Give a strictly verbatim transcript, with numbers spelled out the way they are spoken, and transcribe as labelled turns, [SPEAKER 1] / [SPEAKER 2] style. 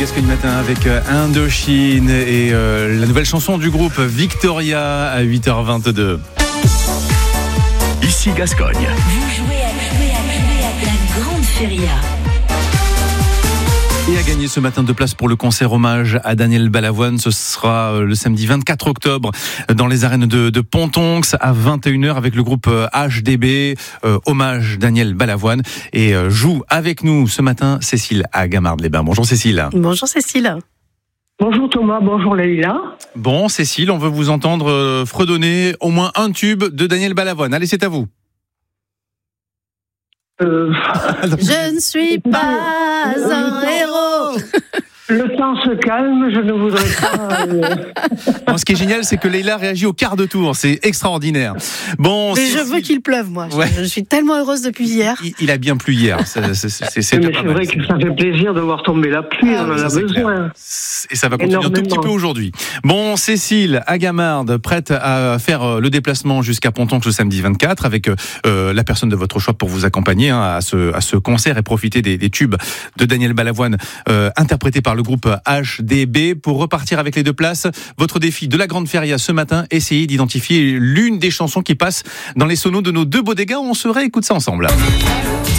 [SPEAKER 1] Gascogne Matin avec Indochine et euh, la nouvelle chanson du groupe Victoria à huit heures vingt-deux.
[SPEAKER 2] Ici Gascogne.
[SPEAKER 3] Vous jouez à, jouer à, jouer à la Grande Feria.
[SPEAKER 1] Et à gagner ce matin deux places pour le concert hommage à Daniel Balavoine. Ce sera le samedi vingt-quatre octobre dans les arènes de, de Pontonx à vingt et une heures avec le groupe H D B, euh, hommage Daniel Balavoine. Et euh, joue avec nous ce matin Cécile à Gamarde-les-Bains. Bonjour Cécile.
[SPEAKER 4] Bonjour Cécile.
[SPEAKER 5] Bonjour Thomas, bonjour Leïla.
[SPEAKER 1] Bon Cécile, on veut vous entendre euh, fredonner au moins un tube de Daniel Balavoine. Allez, c'est à vous.
[SPEAKER 5] Euh,
[SPEAKER 4] Je ne suis pas un héros.
[SPEAKER 5] le temps se calme, je ne voudrais pas... Euh...
[SPEAKER 1] Bon, ce qui est génial, c'est que Leïla réagit au quart de tour. C'est extraordinaire. Bon,
[SPEAKER 4] Mais
[SPEAKER 1] Cécile...
[SPEAKER 4] je veux qu'il pleuve, moi.
[SPEAKER 1] Ouais.
[SPEAKER 4] Je, je suis tellement heureuse depuis hier.
[SPEAKER 1] Il, il a bien plu hier. C'est, c'est, c'est, c'est
[SPEAKER 5] Mais
[SPEAKER 1] pas
[SPEAKER 5] c'est
[SPEAKER 1] mal.
[SPEAKER 5] vrai que ça fait plaisir de voir tomber la pluie,
[SPEAKER 4] Ah,
[SPEAKER 5] on en
[SPEAKER 1] Ça,
[SPEAKER 5] a
[SPEAKER 1] c'est
[SPEAKER 5] besoin.
[SPEAKER 1] clair. Et ça va continuer un tout petit peu aujourd'hui. Bon, Cécile, à Gamarde, prête à faire le déplacement jusqu'à Pontonx le samedi vingt-quatre avec euh, la personne de votre choix pour vous accompagner hein, à, ce, à ce concert et profiter des, des tubes de Daniel Balavoine euh, interprétés par le groupe H D B. Pour repartir avec les deux places, votre défi de la Grande Feria ce matin, essayez d'identifier l'une des chansons qui passent dans les sonos de nos deux bodegas. On se réécoute ça ensemble.